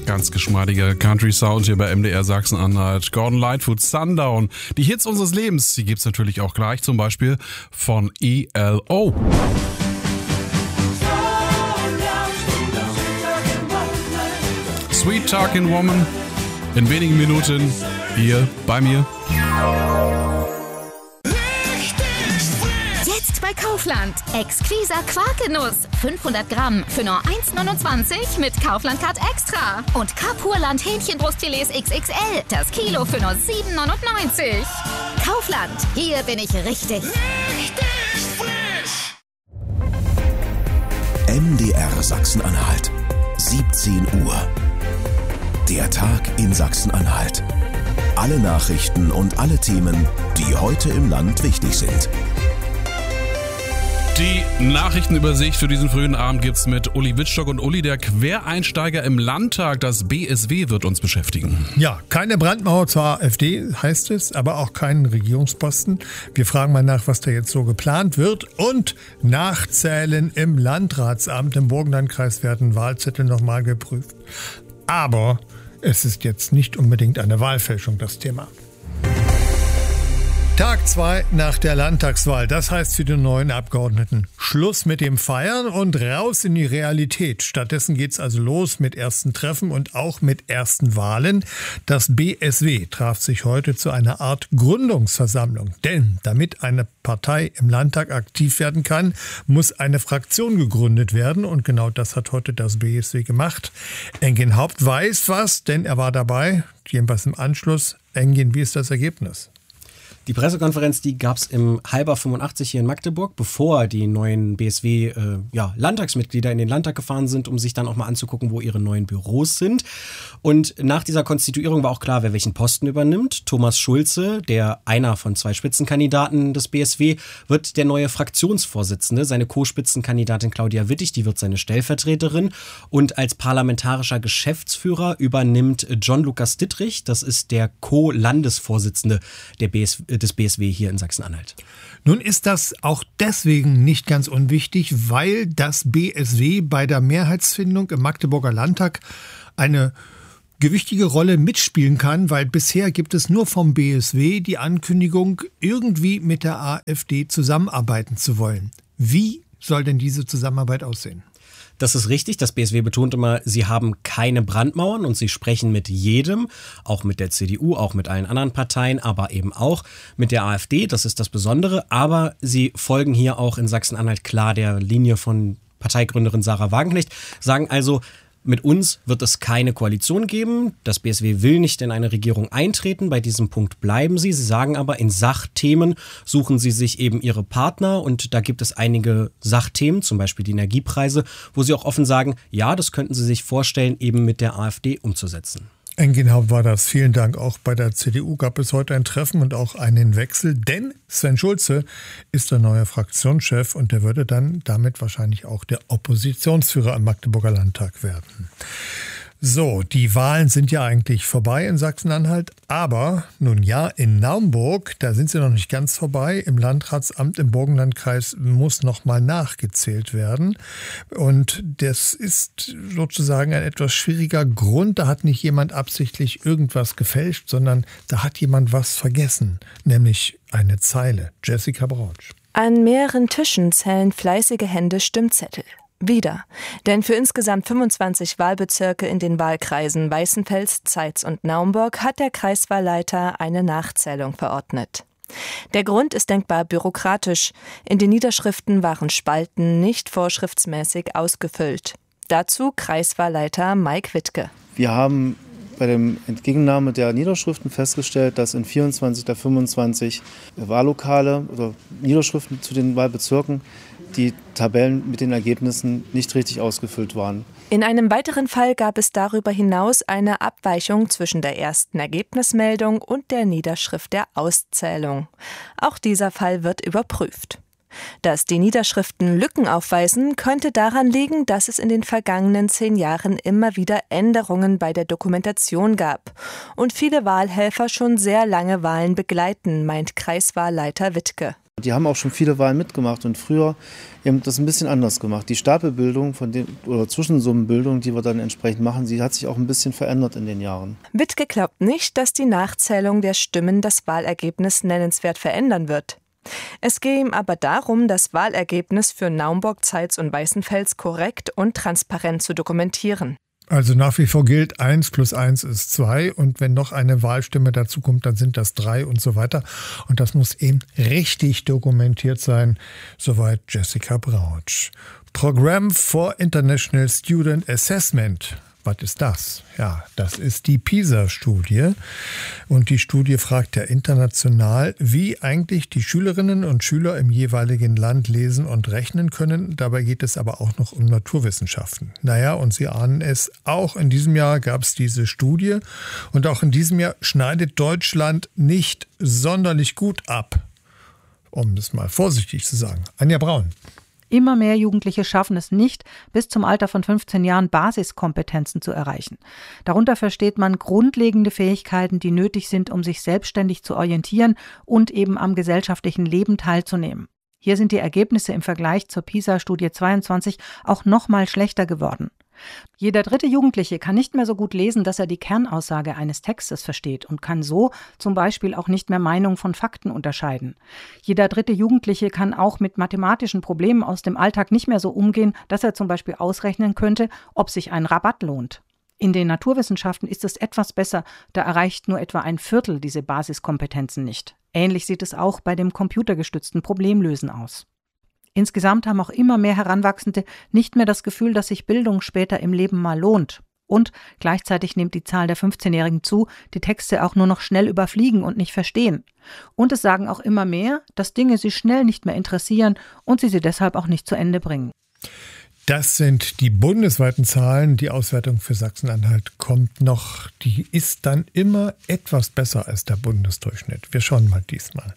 Ganz geschmeidiger Country-Sound hier bei MDR Sachsen-Anhalt. Gordon Lightfoot, Sundown. Die Hits unseres Lebens, die gibt's natürlich auch gleich, zum Beispiel von ELO. Sweet Talking Woman. In wenigen Minuten hier bei mir. Jetzt bei Kaufland. Exquiser Quarkenuss. 500 Gramm für nur 1,29 mit Kaufland-Card Extra. Und Kapurland Hähnchenbrustfilets XXL. Das Kilo für nur 7,99. Kaufland. Hier bin ich richtig. Richtig frisch. MDR Sachsen-Anhalt. 17 Uhr. Der Tag in Sachsen-Anhalt. Alle Nachrichten und alle Themen, die heute im Land wichtig sind. Die Nachrichtenübersicht für diesen frühen Abend gibt's mit Uli Wittstock. Und Uli, der Quereinsteiger im Landtag, das BSW, wird uns beschäftigen. Ja, keine Brandmauer zur AfD heißt es, aber auch keinen Regierungsposten. Wir fragen mal nach, was da jetzt so geplant wird. Und Nachzählen im Landratsamt im Burgenlandkreis werden Wahlzettel nochmal geprüft. Aber es ist jetzt nicht unbedingt eine Wahlfälschung, das Thema. Tag 2 nach der Landtagswahl. Das heißt für die neuen Abgeordneten: Schluss mit dem Feiern und raus in die Realität. Stattdessen geht's also los mit ersten Treffen und auch mit ersten Wahlen. Das BSW traf sich heute zu einer Art Gründungsversammlung. Denn damit eine Partei im Landtag aktiv werden kann, muss eine Fraktion gegründet werden. Und genau das hat heute das BSW gemacht. Engin Haupt weiß was, denn er war dabei. Jedenfalls im Anschluss. Engin, wie ist das Ergebnis? Die Pressekonferenz, die gab es im Halber 85 hier in Magdeburg, bevor die neuen BSW-Landtagsmitglieder in den Landtag gefahren sind, um sich dann auch mal anzugucken, wo ihre neuen Büros sind. Und nach dieser Konstituierung war auch klar, wer welchen Posten übernimmt. Thomas Schulze, einer von 2 Spitzenkandidaten des BSW, wird der neue Fraktionsvorsitzende. Seine Co-Spitzenkandidatin Claudia Wittig, die wird seine Stellvertreterin. Und als parlamentarischer Geschäftsführer übernimmt John Lukas Dittrich, das ist der Co-Landesvorsitzende des BSW hier in Sachsen-Anhalt. Nun ist das auch deswegen nicht ganz unwichtig, weil das BSW bei der Mehrheitsfindung im Magdeburger Landtag eine gewichtige Rolle mitspielen kann, weil bisher gibt es nur vom BSW die Ankündigung, irgendwie mit der AfD zusammenarbeiten zu wollen. Wie soll denn diese Zusammenarbeit aussehen? Das ist richtig. Das BSW betont immer, sie haben keine Brandmauern und sie sprechen mit jedem, auch mit der CDU, auch mit allen anderen Parteien, aber eben auch mit der AfD. Das ist das Besondere. Aber sie folgen hier auch in Sachsen-Anhalt klar der Linie von Parteigründerin Sarah Wagenknecht, sagen also, mit uns wird es keine Koalition geben. Das BSW will nicht in eine Regierung eintreten. Bei diesem Punkt bleiben sie. Sie sagen aber, in Sachthemen suchen sie sich eben ihre Partner. Und da gibt es einige Sachthemen, zum Beispiel die Energiepreise, wo sie auch offen sagen, ja, das könnten sie sich vorstellen, eben mit der AfD umzusetzen. Engin Haupt war das. Vielen Dank. Auch bei der CDU gab es heute ein Treffen und auch einen Wechsel, denn Sven Schulze ist der neue Fraktionschef und der würde dann damit wahrscheinlich auch der Oppositionsführer im Magdeburger Landtag werden. So, die Wahlen sind ja eigentlich vorbei in Sachsen-Anhalt, aber nun ja, in Naumburg, da sind sie noch nicht ganz vorbei. Im Landratsamt im Burgenlandkreis muss noch mal nachgezählt werden. Und das ist sozusagen ein etwas schwieriger Grund. Da hat nicht jemand absichtlich irgendwas gefälscht, sondern da hat jemand was vergessen, nämlich eine Zeile. Jessica Brautsch. An mehreren Tischen zählen fleißige Hände Stimmzettel. Wieder. Denn für insgesamt 25 Wahlbezirke in den Wahlkreisen Weißenfels, Zeitz und Naumburg hat der Kreiswahlleiter eine Nachzählung verordnet. Der Grund ist denkbar bürokratisch. In den Niederschriften waren Spalten nicht vorschriftsmäßig ausgefüllt. Dazu Kreiswahlleiter Mike Wittke. Wir haben bei der Entgegennahme der Niederschriften festgestellt, dass in 24 der 25 Wahllokale oder Niederschriften zu den Wahlbezirken die Tabellen mit den Ergebnissen nicht richtig ausgefüllt waren. In einem weiteren Fall gab es darüber hinaus eine Abweichung zwischen der ersten Ergebnismeldung und der Niederschrift der Auszählung. Auch dieser Fall wird überprüft. Dass die Niederschriften Lücken aufweisen, könnte daran liegen, dass es in den vergangenen 10 Jahren immer wieder Änderungen bei der Dokumentation gab und viele Wahlhelfer schon sehr lange Wahlen begleiten, meint Kreiswahlleiter Wittke. Die haben auch schon viele Wahlen mitgemacht und früher eben das ein bisschen anders gemacht. Die Stapelbildung oder Zwischensummenbildung, die wir dann entsprechend machen, sie hat sich auch ein bisschen verändert in den Jahren. Wittke glaubt nicht, dass die Nachzählung der Stimmen das Wahlergebnis nennenswert verändern wird. Es gehe ihm aber darum, das Wahlergebnis für Naumburg, Zeitz und Weißenfels korrekt und transparent zu dokumentieren. Also nach wie vor gilt, 1 + 1 ist 2 und wenn noch eine Wahlstimme dazu kommt, dann sind das 3 und so weiter. Und das muss eben richtig dokumentiert sein. Soweit Jessica Brautsch. Program for International Student Assessment. Was ist das? Ja, das ist die PISA-Studie. Und die Studie fragt ja international, wie eigentlich die Schülerinnen und Schüler im jeweiligen Land lesen und rechnen können. Dabei geht es aber auch noch um Naturwissenschaften. Naja, und Sie ahnen es, auch in diesem Jahr gab es diese Studie. Und auch in diesem Jahr schneidet Deutschland nicht sonderlich gut ab. Um das mal vorsichtig zu sagen. Anja Braun. Immer mehr Jugendliche schaffen es nicht, bis zum Alter von 15 Jahren Basiskompetenzen zu erreichen. Darunter versteht man grundlegende Fähigkeiten, die nötig sind, um sich selbstständig zu orientieren und eben am gesellschaftlichen Leben teilzunehmen. Hier sind die Ergebnisse im Vergleich zur PISA-Studie 22 auch noch mal schlechter geworden. Jeder 3. Jugendliche kann nicht mehr so gut lesen, dass er die Kernaussage eines Textes versteht und kann so zum Beispiel auch nicht mehr Meinung von Fakten unterscheiden. Jeder 3. Jugendliche kann auch mit mathematischen Problemen aus dem Alltag nicht mehr so umgehen, dass er zum Beispiel ausrechnen könnte, ob sich ein Rabatt lohnt. In den Naturwissenschaften ist es etwas besser, da erreicht nur etwa 1/4 diese Basiskompetenzen nicht. Ähnlich sieht es auch bei dem computergestützten Problemlösen aus. Insgesamt haben auch immer mehr Heranwachsende nicht mehr das Gefühl, dass sich Bildung später im Leben mal lohnt. Und gleichzeitig nimmt die Zahl der 15-Jährigen zu, die Texte auch nur noch schnell überfliegen und nicht verstehen. Und es sagen auch immer mehr, dass Dinge sie schnell nicht mehr interessieren und sie deshalb auch nicht zu Ende bringen. Das sind die bundesweiten Zahlen. Die Auswertung für Sachsen-Anhalt kommt noch. Die ist dann immer etwas besser als der Bundesdurchschnitt. Wir schauen mal diesmal.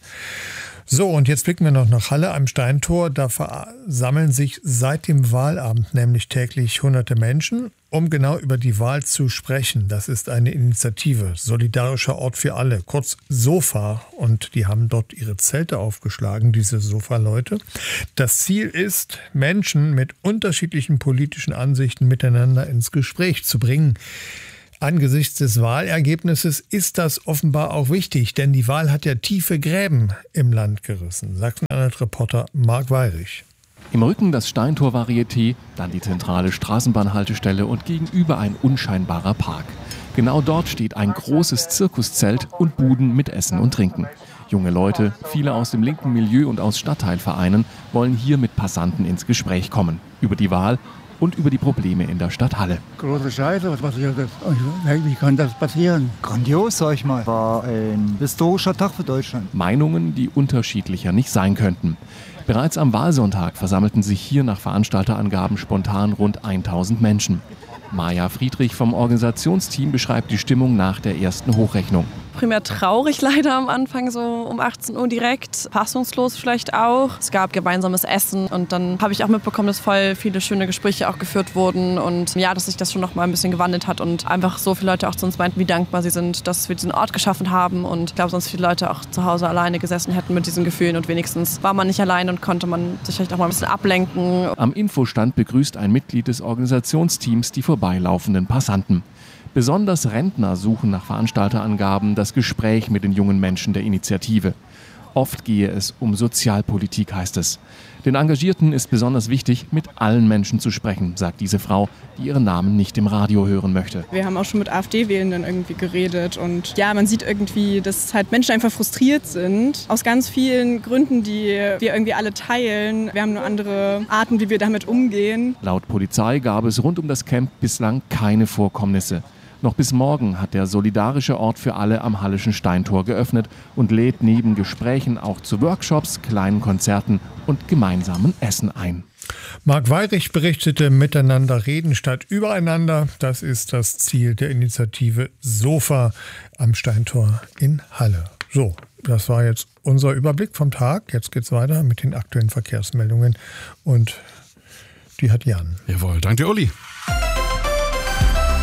So, und jetzt blicken wir noch nach Halle am Steintor. Da versammeln sich seit dem Wahlabend nämlich täglich hunderte Menschen, um genau über die Wahl zu sprechen. Das ist eine Initiative, Solidarischer Ort für alle, kurz SOFA. Und die haben dort ihre Zelte aufgeschlagen, diese SOFA-Leute. Das Ziel ist, Menschen mit unterschiedlichen politischen Ansichten miteinander ins Gespräch zu bringen. Angesichts des Wahlergebnisses ist das offenbar auch wichtig, denn die Wahl hat ja tiefe Gräben im Land gerissen. Sachsen-Anhalt-Reporter Marc Weyrich. Im Rücken das Steintor-Varieté, dann die zentrale Straßenbahnhaltestelle und gegenüber ein unscheinbarer Park. Genau dort steht ein großes Zirkuszelt und Buden mit Essen und Trinken. Junge Leute, viele aus dem linken Milieu und aus Stadtteilvereinen, wollen hier mit Passanten ins Gespräch kommen. Über die Wahl und über die Probleme in der Stadt Halle. Große Scheiße, was passiert ist. Wie kann das passieren? Grandios, sag ich mal. War ein historischer Tag für Deutschland. Meinungen, die unterschiedlicher nicht sein könnten. Bereits am Wahlsonntag versammelten sich hier nach Veranstalterangaben spontan rund 1000 Menschen. Maja Friedrich vom Organisationsteam beschreibt die Stimmung nach der ersten Hochrechnung. Primär traurig leider am Anfang, so um 18 Uhr direkt. Fassungslos vielleicht auch. Es gab gemeinsames Essen und dann habe ich auch mitbekommen, dass voll viele schöne Gespräche auch geführt wurden und ja, dass sich das schon noch mal ein bisschen gewandelt hat und einfach so viele Leute auch zu uns meinten, wie dankbar sie sind, dass wir diesen Ort geschaffen haben und ich glaube, sonst viele Leute auch zu Hause alleine gesessen hätten mit diesen Gefühlen und wenigstens war man nicht allein und konnte man sich vielleicht auch mal ein bisschen ablenken. Am Infostand begrüßt ein Mitglied des Organisationsteams die vorbeilaufenden Passanten. Besonders Rentner suchen nach Veranstalterangaben das Gespräch mit den jungen Menschen der Initiative. Oft gehe es um Sozialpolitik, heißt es. Den Engagierten ist besonders wichtig, mit allen Menschen zu sprechen, sagt diese Frau, die ihren Namen nicht im Radio hören möchte. Wir haben auch schon mit AfD-Wählenden irgendwie geredet und ja, man sieht irgendwie, dass halt Menschen einfach frustriert sind. Aus ganz vielen Gründen, die wir irgendwie alle teilen. Wir haben nur andere Arten, wie wir damit umgehen. Laut Polizei gab es rund um das Camp bislang keine Vorkommnisse. Noch bis morgen hat der Solidarische Ort für alle am Halleschen Steintor geöffnet und lädt neben Gesprächen auch zu Workshops, kleinen Konzerten und gemeinsamen Essen ein. Marc Weyrich berichtete, miteinander reden statt übereinander. Das ist das Ziel der Initiative SOFA am Steintor in Halle. So, das war jetzt unser Überblick vom Tag. Jetzt geht's weiter mit den aktuellen Verkehrsmeldungen und die hat Jan. Jawohl, danke Uli.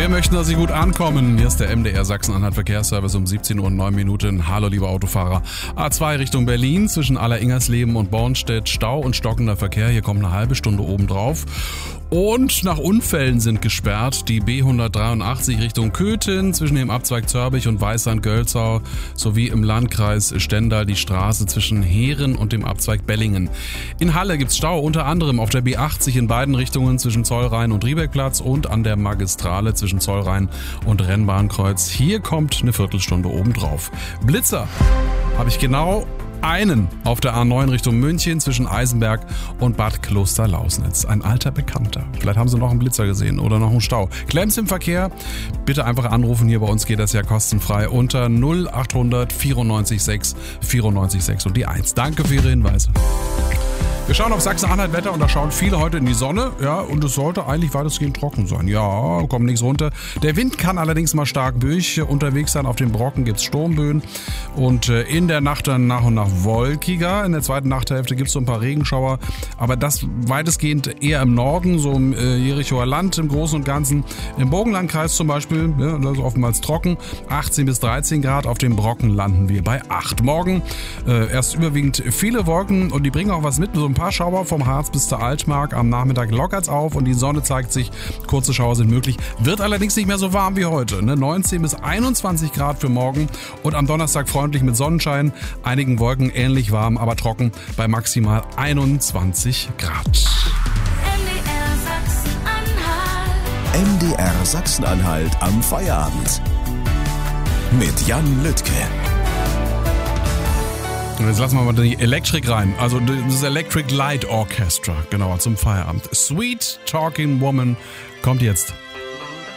Wir möchten, dass Sie gut ankommen. Hier ist der MDR Sachsen-Anhalt Verkehrsservice um 17:09 Uhr. Hallo, liebe Autofahrer. A2 Richtung Berlin zwischen Aller-Ingersleben und Bornstedt. Stau und stockender Verkehr. Hier kommt eine halbe Stunde obendrauf. Und nach Unfällen sind gesperrt die B183 Richtung Köthen zwischen dem Abzweig Zörbich und Weißland-Gölzau sowie im Landkreis Stendal die Straße zwischen Heeren und dem Abzweig Bellingen. In Halle gibt's Stau, unter anderem auf der B80 in beiden Richtungen zwischen Zollrhein und Riebeckplatz und an der Magistrale zwischen Zollrhein und Rennbahnkreuz. Hier kommt eine Viertelstunde obendrauf. Blitzer habe ich genau einen auf der A9 Richtung München zwischen Eisenberg und Bad Klosterlausnitz. Ein alter Bekannter. Vielleicht haben Sie noch einen Blitzer gesehen oder noch einen Stau. Klemms im Verkehr? Bitte einfach anrufen. Hier bei uns geht das ja kostenfrei unter 0800 94 6 94 6 und die 1. Danke für Ihre Hinweise. Wir schauen auf Sachsen-Anhalt-Wetter und da schauen viele heute in die Sonne, ja, und es sollte eigentlich weitestgehend trocken sein. Ja, kommt nichts runter. Der Wind kann allerdings mal stark böig unterwegs sein. Auf den Brocken gibt's Sturmböen und in der Nacht dann nach und nach wolkiger. In der zweiten Nachthälfte gibt's so ein paar Regenschauer, aber das weitestgehend eher im Norden, so im Jerichoer Land im Großen und Ganzen. Im Burgenlandkreis zum Beispiel, ja, das ist oftmals trocken, 18 bis 13 Grad. Auf den Brocken landen wir bei 8. Morgen erst überwiegend viele Wolken und die bringen auch was mit, so ein paar Schauer vom Harz bis zur Altmark. Am Nachmittag lockert's auf und die Sonne zeigt sich. Kurze Schauer sind möglich. Wird allerdings nicht mehr so warm wie heute. 19 bis 21 Grad für morgen und am Donnerstag freundlich mit Sonnenschein. Einigen Wolken ähnlich warm, aber trocken bei maximal 21 Grad. MDR Sachsen-Anhalt am Feierabend. Mit Jan Lüttke. Jetzt lassen wir mal die Electric rein. Also das Electric Light Orchestra, genau, zum Feierabend. Sweet Talking Woman kommt jetzt.